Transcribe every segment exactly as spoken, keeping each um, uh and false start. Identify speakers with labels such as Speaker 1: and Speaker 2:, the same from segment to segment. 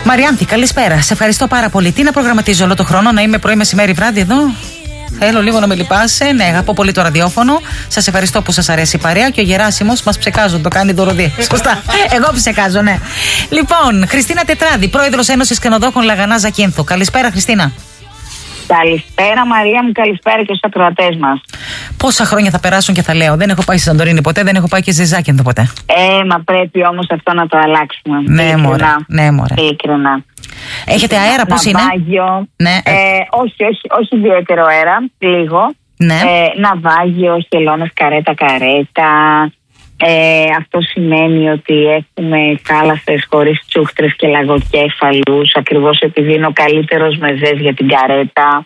Speaker 1: Μαριάνθη, καλησπέρα. Σε ευχαριστώ πάρα πολύ. Τι να προγραμματίζω όλο το χρόνο, να είμαι πρωί, μεσημέρι, βράδυ εδώ? Θέλω λίγο να με λυπάσαι. Ναι, αγαπώ πολύ το ραδιόφωνο. Σας ευχαριστώ που σας αρέσει η παρέα. Και ο Γεράσιμος μας ψεκάζουν, το κάνει δωροδί. Σωστά. Εγώ ψεκάζω, ναι. Λοιπόν, Χριστίνα Τετράδη, πρόεδρος Ένωσης Ξενοδόχων Λαγανά Ζακίνθου. Καλησπέρα, Χριστίνα.
Speaker 2: Καλησπέρα, Μαρία μου, καλησπέρα και στους ακροατές μας.
Speaker 1: Πόσα χρόνια θα περάσουν και θα λέω: δεν έχω πάει στη Σαντορίνη ποτέ, δεν έχω πάει και στη Ζάκυνθο ποτέ.
Speaker 2: Ε, μα πρέπει όμως αυτό να το αλλάξουμε.
Speaker 1: Ναι, μωρέ. Ναι, μωρέ.
Speaker 2: Ειλικρινά.
Speaker 1: Έχετε αέρα, πώς είναι?
Speaker 2: Ναυάγιο.
Speaker 1: Ναι.
Speaker 2: Ε, όχι, όχι, όχι ιδιαίτερο αέρα, λίγο.
Speaker 1: Ναι.
Speaker 2: Ε, ναυάγιο, χελώνες, καρέτα, καρέτα. Ε, αυτό σημαίνει ότι έχουμε θάλασσες χωρίς τσούχτρες και λαγοκέφαλους, ακριβώς επειδή είναι ο καλύτερος μεζές για την καρέτα.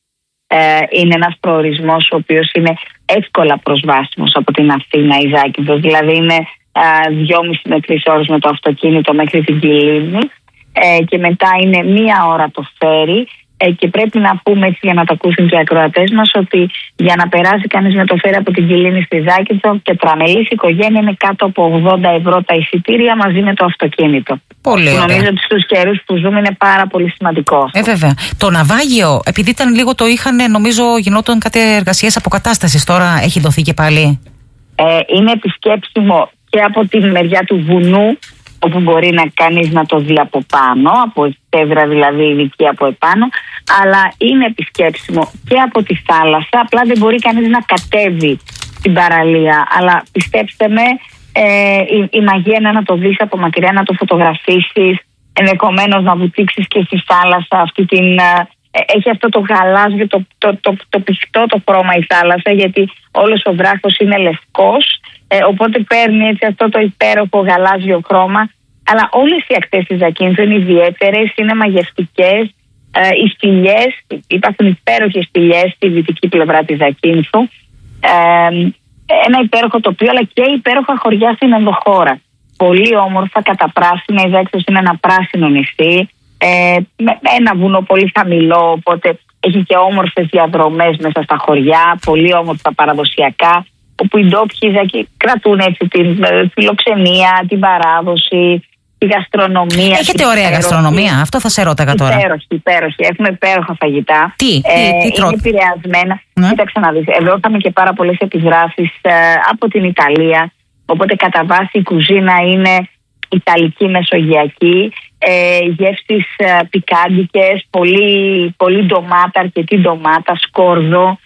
Speaker 2: Ε, είναι ένας προορισμός ο οποίος είναι εύκολα προσβάσιμος από την Αθήνα η Ζάκυνθος, δηλαδή είναι δυόμιση με τρεις ώρες με το αυτοκίνητο μέχρι την Κιλίνη, ε, και μετά είναι μία ώρα το φέρι. Ε, και πρέπει να πούμε, έτσι για να το ακούσουν και οι ακροατές μας, ότι για να περάσει κανείς με το φέρι από την Κιλίνη στη Ζάκυνθο, τετραμελής οικογένεια, είναι κάτω από ογδόντα ευρώ τα εισιτήρια μαζί με το αυτοκίνητο.
Speaker 1: Πολύ ωραία.
Speaker 2: Νομίζω ότι στους καιρούς που ζούμε είναι πάρα πολύ σημαντικό αυτό.
Speaker 1: Ε, βέβαια. Το ναυάγιο, επειδή ήταν λίγο το είχαν, νομίζω γινόταν κάτι εργασίες αποκατάστασης, τώρα έχει δοθεί και πάλι.
Speaker 2: Ε, είναι επισκέψιμο και από τη μεριά του βουνού, όπου μπορεί να κανείς να το δει από πάνω, από εφτέδρα δηλαδή ειδική από επάνω, αλλά είναι επισκέψιμο και από τη θάλασσα, απλά δεν μπορεί κανείς να κατέβει στην παραλία. Αλλά πιστέψτε με, ε, η, η μαγεία είναι να το δεις από μακριά, να το φωτογραφίσεις, ενδεχομένως να βουτήξεις και στη θάλασσα αυτή την... Ε, έχει αυτό το γαλάζιο, το, το, το, το πιστό το χρώμα η θάλασσα, γιατί όλος ο βράχος είναι λευκός. Ε, οπότε παίρνει έτσι αυτό το υπέροχο γαλάζιο χρώμα. Αλλά όλες οι ακτές της Ζακίνθου είναι ιδιαίτερες, είναι μαγευτικές. Ε, οι σπηλιές, υπάρχουν υπέροχες σπηλιές στη δυτική πλευρά της Ζακίνθου. Ε, ένα υπέροχο τοπίο, αλλά και υπέροχα χωριά στην ενδοχώρα. Πολύ όμορφα, καταπράσινα. Η Ζάκυνθος είναι ένα πράσινο νησί. Ε, με ένα βουνό πολύ χαμηλό, οπότε έχει και όμορφες διαδρομές μέσα στα χωριά, πολύ όμορφα παραδοσιακά, όπου οι ντόπιοι κρατούν έτσι την φιλοξενία, την παράδοση, τη γαστρονομία.
Speaker 1: Έχετε ωραία υπέροχη γαστρονομία, αυτό θα σε ρώταγα τώρα.
Speaker 2: Υπέροχη, υπέροχη. Έχουμε υπέροχα φαγητά.
Speaker 1: Τι,
Speaker 2: ε,
Speaker 1: τι, τι
Speaker 2: είναι επηρεασμένα.
Speaker 1: Ναι.
Speaker 2: Κοίταξε να δεις, εδώ είχαμε και πάρα πολλές επιδράσεις ε, από την Ιταλία, οπότε κατά βάση η κουζίνα είναι ιταλική, μεσογειακή, ε, γεύσεις ε, πικάντικες, πολύ, πολύ ντομάτα, αρκετή ντομάτα, σκόρδο,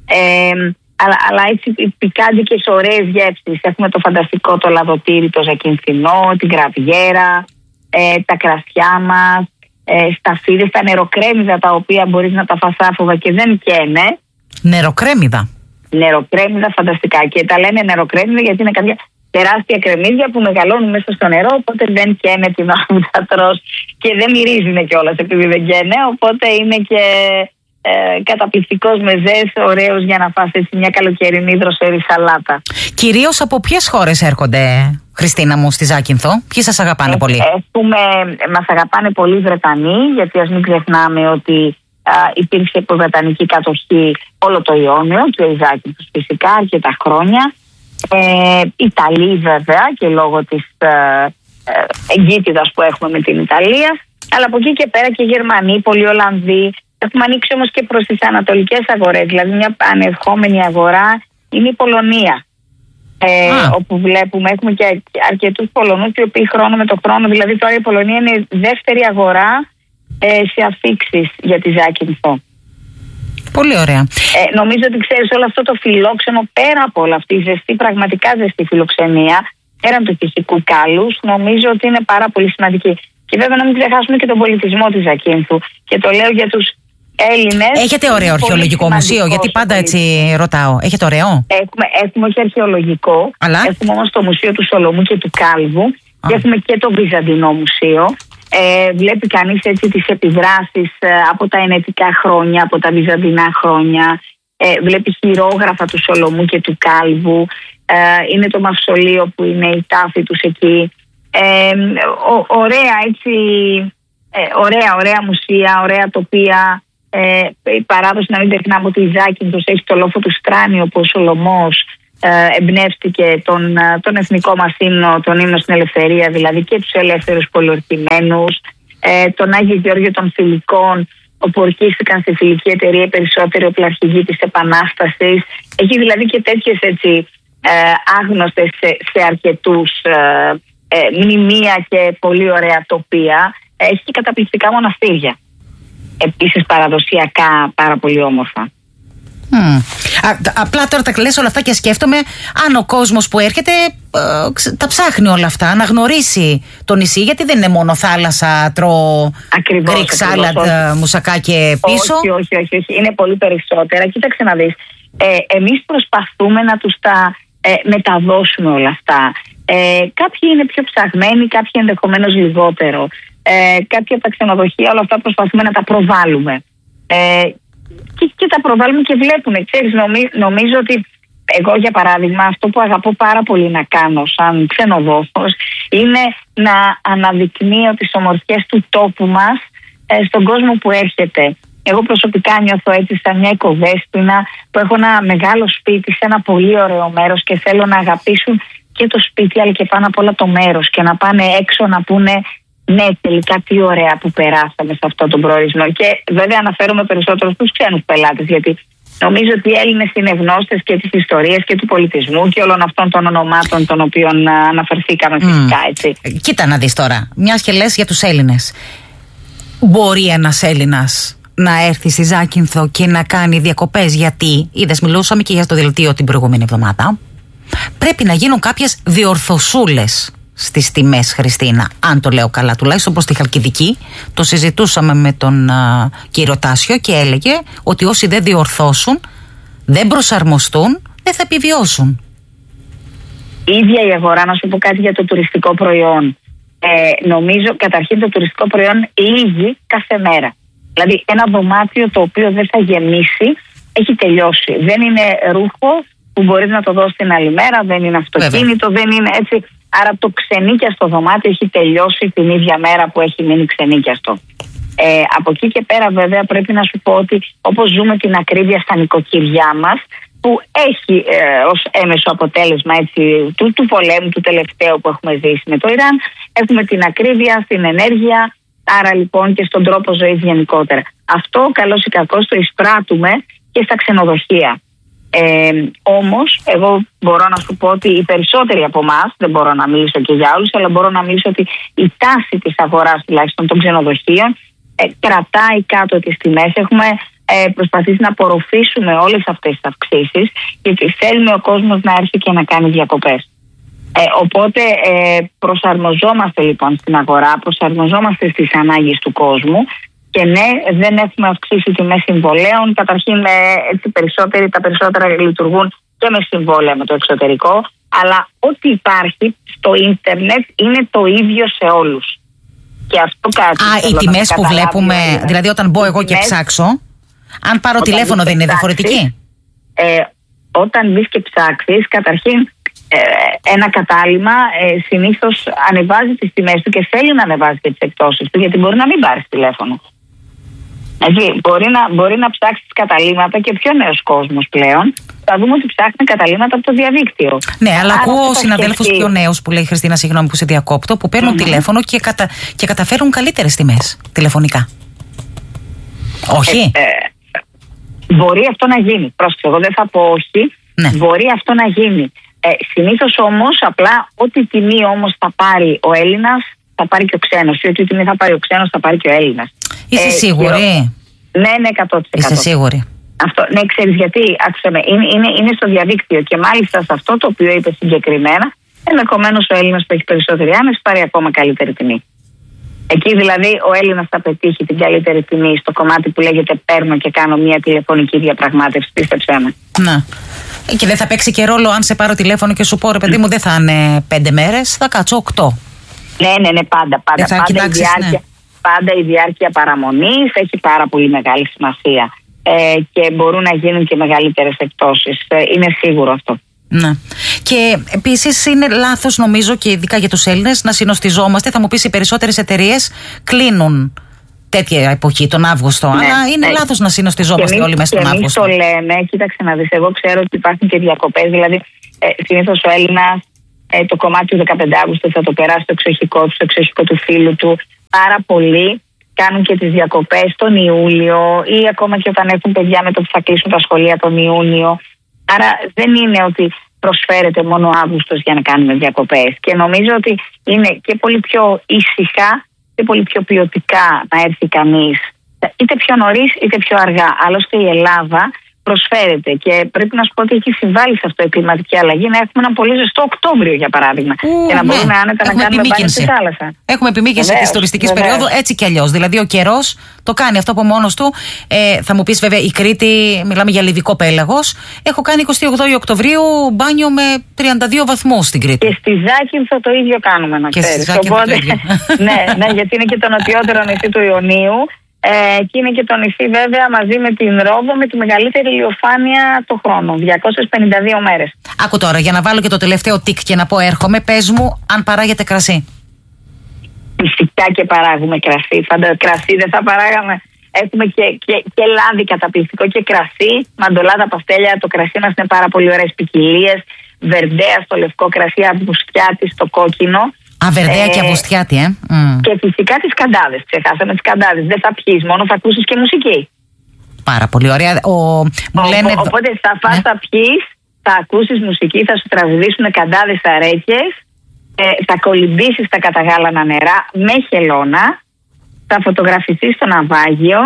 Speaker 2: ε, αλλά, αλλά έτσι πικάντικες ωραίες γεύσεις. Έχουμε το φανταστικό το λαδοτήρι, το ζακινθινό, την γραβιέρα, ε, τα κρασιά μας, ε, σταφίδες, τα νεροκρέμιδα, τα οποία μπορείς να τα φας άφοβα και δεν καίνε.
Speaker 1: Νεροκρέμιδα.
Speaker 2: Νεροκρέμιδα, φανταστικά. Και τα λένε νεροκρέμιδα γιατί είναι κάποια τεράστια κρεμμύδια που μεγαλώνουν μέσα στο νερό, οπότε δεν καίνε την ώρα που τα τρως και δεν μυρίζουν κιόλας επειδή δεν καίνε, οπότε είναι και ε, καταπληκτικός μεζές, ωραίος για να φας έτσι μια καλοκαιρινή δροσερή σαλάτα. Κυρίως
Speaker 1: από ποιες χώρες έρχονται, Χριστίνα μου, στη Ζάκυνθο? Ποιοι σας αγαπάνε ε, πολύ?
Speaker 2: Έχουμε, μας αγαπάνε πολύ οι Βρετανοί, γιατί ας μην ξεχνάμε ότι α, υπήρξε υποβρετανική κατοχή όλο το Ιόνιο και η Ζάκυνθος φυσικά αρκετά χρόνια. Ε, Ιταλοί βέβαια και λόγω της ε, ε, εγκύτητας που έχουμε με την Ιταλία, αλλά από εκεί και πέρα και Γερμανοί, πολλοί Ολλανδοί. Έχουμε ανοίξει όμως και προς τις ανατολικές αγορές, δηλαδή μια ανερχόμενη αγορά είναι η Πολωνία, ε, όπου βλέπουμε έχουμε και αρκετούς Πολωνούς οι οποίοι χρόνο με το χρόνο, δηλαδή τώρα η Πολωνία είναι η δεύτερη αγορά ε, σε αφίξεις για τη Ζάκυνθο.
Speaker 1: Πολύ ωραία.
Speaker 2: Ε, νομίζω ότι ξέρεις όλο αυτό το φιλόξενο, πέρα από όλα αυτή η ζεστή, πραγματικά ζεστή φιλοξενία, πέραν του φυσικού κάλους, νομίζω ότι είναι πάρα πολύ σημαντική. Και βέβαια να μην ξεχάσουμε και τον πολιτισμό της Ζακίνθου. Και το λέω για τους Έλληνες.
Speaker 1: Έχετε ωραίο αρχαιολογικό μουσείο, γιατί πάντα έτσι ρωτάω. Έχετε ωραίο?
Speaker 2: Έχουμε, έχουμε όχι αρχαιολογικό, αλλά έχουμε όμως το Μουσείο του Σολομού και του Κάλβου. Α. Και έχουμε και το Βυζαντινό Μουσείο. Ε, βλέπει κανείς έτσι τις επιδράσεις ε, από τα ενετικά χρόνια, από τα βυζαντινά χρόνια. Ε, βλέπει χειρόγραφα του Σολομού και του Κάλβου. Ε, είναι το μαυσολείο που είναι η τάφη τους εκεί. Ε, ο, ωραία έτσι, ε, ωραία, ωραία μουσεία, ωραία τοπία. Ε, η παράδοση, να μην ξεχνάμε ότι η Ζάκυνθος έχει το λόφο του Στράνη, όπου ο Σολομός ε, εμπνεύστηκε τον, τον εθνικό μας ύμνο, τον ύμνο στην ελευθερία, δηλαδή και τους ελεύθερους πολιορκημένους. ε, τον Άγιο Γεώργιο των Φιλικών, όπου ορκίστηκαν στη φιλική εταιρεία περισσότεροι οπλαρχηγοί της Επανάστασης. Έχει δηλαδή και τέτοιες έτσι ε, άγνωστες σε, σε αρκετούς ε, ε, μνημεία και πολύ ωραία τοπία. Έχει και καταπληκτικά μοναστήρια. Επίσης παραδοσιακά πάρα πολύ όμορφα.
Speaker 1: Mm. Α, απλά τώρα τα λες όλα αυτά και σκέφτομαι αν ο κόσμος που έρχεται ε, τα ψάχνει όλα αυτά, να γνωρίσει το νησί, γιατί δεν είναι μόνο θάλασσα, τρώω γκρικ σάλαντ, μουσακά και πίσω.
Speaker 2: Όχι, όχι, όχι, όχι, είναι πολύ περισσότερα. Κοίταξε να δεις, ε, εμείς προσπαθούμε να τους τα ε, μεταδώσουμε όλα αυτά. Ε, κάποιοι είναι πιο ψαγμένοι, κάποιοι ενδεχομένως λιγότερο. Ε, κάποια από τα ξενοδοχεία όλα αυτά προσπαθούμε να τα προβάλλουμε. Ε, Και, και τα προβάλλουμε και βλέπουν. Ξέρεις, νομί, νομίζω ότι εγώ για παράδειγμα αυτό που αγαπώ πάρα πολύ να κάνω σαν ξενοδόχος είναι να αναδεικνύω τις ομορφιές του τόπου μας ε, στον κόσμο που έρχεται. Εγώ προσωπικά νιώθω έτσι σαν μια οικοδέσποινα που έχω ένα μεγάλο σπίτι σε ένα πολύ ωραίο μέρος και θέλω να αγαπήσουν και το σπίτι αλλά και πάνω απ' όλα το μέρος και να πάνε έξω να πούνε ναι, τελικά τι ωραία που περάσαμε σε αυτόν τον προορισμό. Και βέβαια αναφέρομαι περισσότερο στους ξένους πελάτες, γιατί νομίζω ότι οι Έλληνες είναι ευνόστες και της ιστορίας και του πολιτισμού και όλων αυτών των ονομάτων των οποίων αναφερθήκαμε φυσικά, έτσι.
Speaker 1: Mm. Κοίτα να δεις τώρα, μιας και λες για τους Έλληνες. Μπορεί ένας Έλληνας να έρθει στη Ζάκυνθο και να κάνει διακοπές, γιατί είδες, μιλούσαμε και για το δελτίο την προηγούμενη εβδομάδα. Πρέπει να γίνουν κάποιες διορθωσούλες στις τιμές, Χριστίνα, αν το λέω καλά, τουλάχιστον προς τη Χαλκιδική. Το συζητούσαμε με τον α, κύριο Τάσιο και έλεγε ότι όσοι δεν διορθώσουν, δεν προσαρμοστούν, δεν θα επιβιώσουν.
Speaker 2: Η ίδια η αγορά, να σου πω κάτι για το τουριστικό προϊόν. Ε, νομίζω καταρχήν το τουριστικό προϊόν λύγει κάθε μέρα. Δηλαδή ένα δωμάτιο το οποίο δεν θα γεμίσει έχει τελειώσει. Δεν είναι ρούχο που μπορείς να το δώσεις την άλλη μέρα, δεν είναι αυτοκίνητο, βέβαια. Δεν είναι έτσι. Άρα το ξενίκιαστο δωμάτιο έχει τελειώσει την ίδια μέρα που έχει μείνει ξενίκιαστο. Ε, από εκεί και πέρα βέβαια πρέπει να σου πω ότι όπως ζούμε την ακρίβεια στα νοικοκυριά μας, που έχει ε, ως έμεσο αποτέλεσμα έτσι, του, του πολέμου του τελευταίου που έχουμε ζήσει με το Ιράν, έχουμε την ακρίβεια στην ενέργεια, άρα λοιπόν και στον τρόπο ζωής γενικότερα. Αυτό καλώς ή κακώς το εισπράττουμε και στα ξενοδοχεία. Ε, όμως εγώ μπορώ να σου πω ότι οι περισσότεροι από εμάς, δεν μπορώ να μιλήσω και για όλους, αλλά μπορώ να μιλήσω ότι η τάση της αγοράς τουλάχιστον των ξενοδοχείων ε, κρατάει κάτω τις τιμές. Έχουμε ε, προσπαθήσει να απορροφήσουμε όλες αυτές τις αυξήσεις, γιατί θέλουμε ο κόσμος να έρθει και να κάνει διακοπές. Ε, οπότε ε, προσαρμοζόμαστε λοιπόν στην αγορά, προσαρμοζόμαστε στις ανάγκες του κόσμου. Και ναι, δεν έχουμε αυξήσει τιμές συμβολέων. Καταρχήν, έτσι, περισσότεροι, τα περισσότερα λειτουργούν και με συμβόλαια με το εξωτερικό. Αλλά ό,τι υπάρχει στο ίντερνετ είναι το ίδιο σε όλους. Και αυτό κάτι.
Speaker 1: Α, οι τιμές που βλέπουμε, δηλαδή, δηλαδή όταν μπω εγώ και ψάξω, αν πάρω τηλέφωνο δεν είναι διαφορετική.
Speaker 2: Ε, όταν μπεις και ψάξεις, καταρχήν ε, ένα κατάλημα ε, συνήθως ανεβάζει τις τιμές του και θέλει να ανεβάζει και τις εκτόσεις του, γιατί μπορεί να μην πάρεις τηλέφωνο. Έτσι, μπορεί, να, μπορεί να ψάξει καταλήμματα και πιο νέος κόσμος πλέον. Θα δούμε ότι ψάχνει καταλήμματα από το διαδίκτυο.
Speaker 1: Ναι, αλλά άρα ακούω συναδέλφους πιο νέους που λέει, Χριστίνα, συγγνώμη που σε διακόπτω, που παίρνουν mm-hmm. τηλέφωνο και, κατα, και καταφέρουν καλύτερες τιμές τηλεφωνικά. Όχι.
Speaker 2: Ε, ε, μπορεί αυτό να γίνει. Πρόσεχε, εγώ δεν θα πω όχι. Ναι. Μπορεί αυτό να γίνει. Ε, συνήθως όμως, απλά ό,τι τιμή όμως θα πάρει ο Έλληνας, θα πάρει και ο ξένος. Ή ό,τι τιμή θα πάρει ο ξένος, θα πάρει και ο Έλληνας.
Speaker 1: Είσαι ε, σίγουρη?
Speaker 2: Ναι, ναι, εκατό τοις εκατό.
Speaker 1: Είσαι σίγουρη?
Speaker 2: Αυτό, ναι, ξέρεις γιατί, άκουσε με, είναι, είναι, είναι στο διαδίκτυο και μάλιστα σε αυτό το οποίο είπε συγκεκριμένα, ενδεχομένως ο Έλληνας που έχει περισσότερη άνεση πάρει ακόμα καλύτερη τιμή. Εκεί δηλαδή ο Έλληνας θα πετύχει την καλύτερη τιμή στο κομμάτι που λέγεται παίρνω και κάνω μια τηλεφωνική διαπραγμάτευση, πίστεψέ με.
Speaker 1: Να. Και δεν θα παίξει και ρόλο αν σε πάρω τηλέφωνο και σου πω, ρε παιδί μου, δεν θα είναι πέντε μέρες, θα κάτσω οκτώ.
Speaker 2: Ναι, ναι, ναι, πάντα, πάντα. Πάντα η, διάρκεια, ναι. πάντα η διάρκεια παραμονής έχει πάρα πολύ μεγάλη σημασία. Ε, και μπορούν να γίνουν και μεγαλύτερες εκτόσεις. Ε, είναι σίγουρο αυτό.
Speaker 1: Ναι. Και επίσης είναι λάθος, νομίζω, και ειδικά για τους Έλληνες, να συνοστιζόμαστε. Θα μου πεις, οι περισσότερες εταιρείες κλείνουν τέτοια εποχή, τον Αύγουστο. Ναι, αλλά είναι ναι. λάθος να συνοστιζόμαστε εμείς, όλοι μέσα στον Αύγουστο.
Speaker 2: Εμείς το λέμε, κοίταξε να δεις. Εγώ ξέρω ότι υπάρχουν και διακοπές. Δηλαδή, ε, συνήθως ο Έλληνας ε, το κομμάτι του δεκαπέντε Αυγούστου θα το περάσει στο εξοχικό του, στο εξοχικό του φίλου του. πάρα πολλοί κάνουν και τις διακοπές τον Ιούλιο ή ακόμα και όταν έχουν παιδιά με το που θα κλείσουν τα σχολεία τον Ιούνιο. Άρα δεν είναι ότι προσφέρεται μόνο ο Αύγουστος για να κάνουμε διακοπές. Και νομίζω ότι είναι και πολύ πιο ήσυχα και πολύ πιο ποιοτικά να έρθει κανείς είτε πιο νωρίς είτε πιο αργά. Άλλωστε η Ελλάδα προσφέρεται και πρέπει να σου πω ότι έχει συμβάλει σε αυτό η κλιματική αλλαγή να έχουμε ένα πολύ ζεστό Οκτώβριο για παράδειγμα. Ου, και να ναι. μπορούμε άνετα να κάνουμε μπάνιο στη θάλασσα.
Speaker 1: Έχουμε επιμήκυνση τη τουριστική περίοδου έτσι κι αλλιώς. Δηλαδή ο καιρός το κάνει αυτό από μόνος του. Ε, θα μου πεις βέβαια η Κρήτη, μιλάμε για λιβικό πέλαγος. Έχω κάνει εικοστή όγδοη Οκτωβρίου μπάνιο με τριάντα δύο βαθμούς στην Κρήτη.
Speaker 2: Και στη Ζάκυνθο το ίδιο κάνουμε να ξέρεις.
Speaker 1: Οπότε, το ίδιο.
Speaker 2: ναι, ναι, γιατί είναι και το νοτιότερο νησί του Ιωνίου. Ε, και είναι και το νησί βέβαια μαζί με την Ρόδο με τη μεγαλύτερη ηλιοφάνεια το χρόνο, διακόσιες πενήντα δύο μέρες.
Speaker 1: Άκου τώρα, για να βάλω και το τελευταίο τικ και να πω έρχομαι, πες μου αν παράγεται κρασί.
Speaker 2: Φυσικά και παράγουμε κρασί, Φαντα, κρασί δεν θα παράγαμε. Έχουμε και, και, και λάδι καταπληκτικό και κρασί, μαντολάδα, παστέλια, το κρασί μας είναι πάρα πολύ ωραίες ποικιλίες, βερντέα στο λευκό κρασί, αμπουστιάτι στο κόκκινο.
Speaker 1: Α, βερδέα ε, και αυγουστιάτη, ε. Mm.
Speaker 2: Και φυσικά τις καντάδες. Ξεχάσαμε τις καντάδες. Δεν θα πιείς, μόνο θα ακούσεις και μουσική.
Speaker 1: Πάρα πολύ ωραία. Ο, μου
Speaker 2: ο,
Speaker 1: λένε...
Speaker 2: ο, οπότε θα φας, ναι. θα πιείς, θα ακούσεις μουσική, θα σου τραγουδήσουν καντάδες αρέκες, ε, θα κολυμπήσεις τα καταγάλανα νερά με χελώνα, θα φωτογραφιστείς στο ναυάγιο.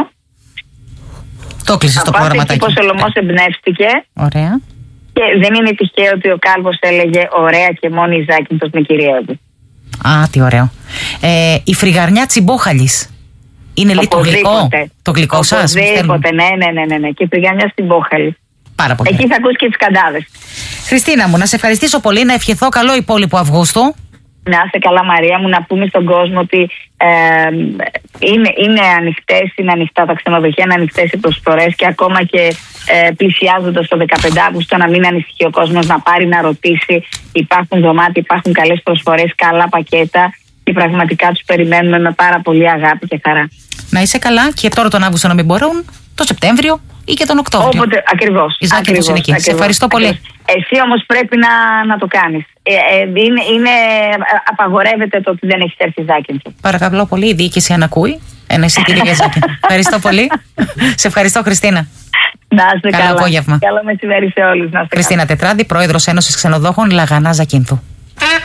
Speaker 1: Το κλείσεις το προγραμματάκι.
Speaker 2: Θα πας εκεί πως ο Λωμός εμπνεύστηκε.
Speaker 1: Ωραία.
Speaker 2: Και δεν είναι τυχαίο ότι ο Κάλβος έλεγε ωραία και μόνη η Ζάκυνθος με κυριεύει.
Speaker 1: Α, τι ωραίο. Ε, η φρυγαρνιά Τσιμπόχαλης. Είναι λίγο το γλυκό. Το γλυκό σας.
Speaker 2: Οπωσδήποτε, ναι, ναι, ναι, ναι, ναι. Και η φρυγαρνιά Τσιμπόχαλη.
Speaker 1: Πάρα πολύ.
Speaker 2: Εκεί θα ακούσει και τις καντάδες.
Speaker 1: Χριστίνα μου, να σε ευχαριστήσω πολύ, να ευχηθώ καλό υπόλοιπο Αυγούστου.
Speaker 2: Να είσαι καλά, Μαρία μου, να πούμε στον κόσμο ότι ε, είναι, είναι ανοιχτές, είναι ανοιχτά τα ξενοδοχεία, είναι ανοιχτές οι προσφορές και ακόμα και ε, πλησιάζοντας το δεκαπέντε Αυγούστου να μην ανησυχεί ο κόσμος, να πάρει να ρωτήσει. Υπάρχουν δωμάτια, υπάρχουν καλές προσφορές, καλά πακέτα και πραγματικά τους περιμένουμε με πάρα πολύ αγάπη και χαρά. Να είσαι καλά και τώρα τον Αύγουστο να μην μπορούν, το Σεπτέμβριο ή και τον Οκτώβριο. Όποτε, ακριβώς. Η Ζάκυνθος είναι εκεί. Ακριβώς, σε ευχαριστώ πολύ. Ακριβώς. Εσύ όμως πρέπει να, να το κάνεις. Ε, ε, είναι, είναι, απαγορεύεται το ότι δεν έχεις έρθει Ζάκυνθο. Παρακαλώ πολύ, η διοίκηση αν ακούει. Ένα εισιτήριο για Ζάκυνθο. Ευχαριστώ πολύ. Σε ευχαριστώ, Χριστίνα. Να είστε καλά. Καλό απόγευμα. Καλό μεσημέρι σε όλους. Χριστίνα Τετράδη, πρόεδρος Ένωσης Ξενοδόχων Λαγανά Ζακίνθου.